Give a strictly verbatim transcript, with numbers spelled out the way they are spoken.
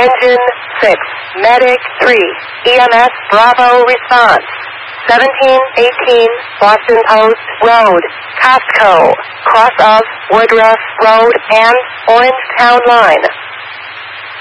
Engine six, Medic three, E M S Bravo response. seventeen eighteen Boston Post Road, Costco, cross of Woodruff Road and Orange Town Line.